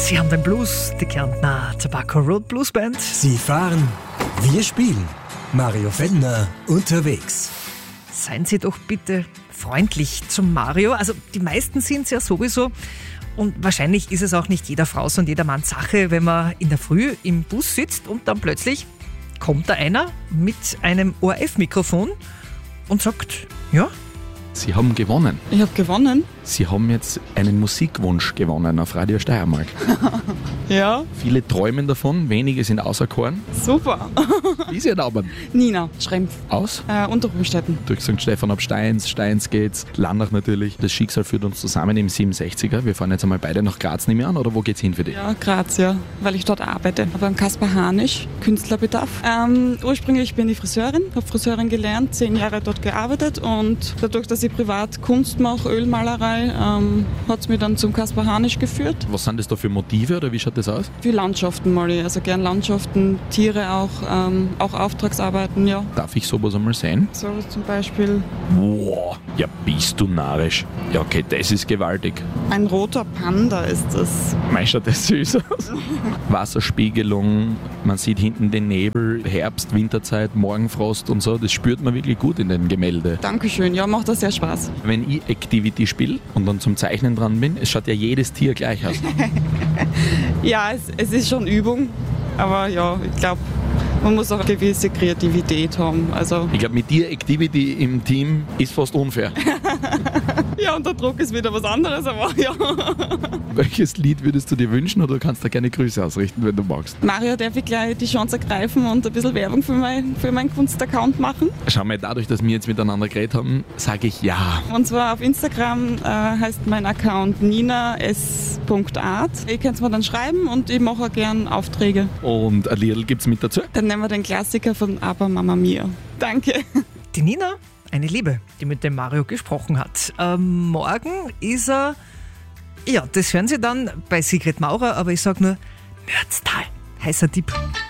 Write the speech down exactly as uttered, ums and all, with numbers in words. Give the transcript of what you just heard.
Sie haben den Blues, die Kärntner Tobacco Road Blues Band. Sie fahren, wir spielen. Mario Fellner unterwegs. Seien Sie doch bitte freundlich zum Mario. Also die meisten sind es ja sowieso. Und wahrscheinlich ist es auch nicht jeder Frau und jeder Mann Sache, wenn man in der Früh im Bus sitzt und dann plötzlich kommt da einer mit einem O R F-Mikrofon und sagt, ja, Sie haben gewonnen. Ich habe gewonnen? Sie haben jetzt einen Musikwunsch gewonnen auf Radio Steiermark. Ja. Viele träumen davon, wenige sind auserkoren. Super. Wie ist Ihr Name? Nina Schrempf. Aus? Äh, Unterrumstetten. Durch Sankt Stephan ab Steins, Steins geht's, Landach natürlich. Das Schicksal führt uns zusammen im siebenundsechziger. Wir fahren jetzt einmal beide nach Graz, nehme ich an, oder wo geht's hin für dich? Ja, Graz, ja, weil ich dort arbeite. Beim Kaspar Hanisch, Künstlerbedarf. Ähm, ursprünglich bin ich Friseurin, habe Friseurin gelernt, zehn Jahre dort gearbeitet und dadurch, dass ich privat Kunst mache, Ölmalerei, ähm, hat es mich dann zum Kaspar Hanisch geführt. Was sind das da für Motive oder wie schaut das aus? Für Landschaften mal, also gern Landschaften, Tiere auch, ähm, auch Auftragsarbeiten, ja. Darf ich sowas einmal sehen? So zum Beispiel Wow, ja bist du narrisch. Ja okay, das ist gewaltig. ein roter Panda ist das. Mei, schaut das süß aus. Wasserspiegelung, man sieht hinten den Nebel, Herbst, Winterzeit, Morgenfrost und so, das spürt man wirklich gut in den Gemälde. Dankeschön, ja, macht das sehr Spaß. Wenn ich Activity spiele und dann zum Zeichnen dran bin, es schaut ja jedes Tier gleich aus. Ja, es, es ist schon Übung, aber ja, ich glaube, man muss auch eine gewisse Kreativität haben. Also Ich glaube, mit dir Activity im Team ist fast unfair. ja, unter Druck ist wieder was anderes, aber ja. Welches Lied würdest du dir wünschen oder kannst du gerne Grüße ausrichten, wenn du magst? Mario, darf ich gleich die Chance ergreifen und ein bisschen Werbung für, mein, für meinen Kunstaccount machen? Schau mal, dadurch, dass wir jetzt miteinander geredet haben, sage ich ja. Und zwar auf Instagram äh, heißt mein Account nina s punkt art. Ihr könnt es mir dann schreiben und ich mache auch gerne Aufträge. Und ein Liedl gibt's mit dazu? Dann nehmen wir den Klassiker von Aber Mama Mia. Danke. Die Nina, eine Liebe, die mit dem Mario gesprochen hat. Ähm, morgen ist er, ja, das hören Sie dann bei Sigrid Maurer, aber ich sage nur, Mürztal, heißer Tipp.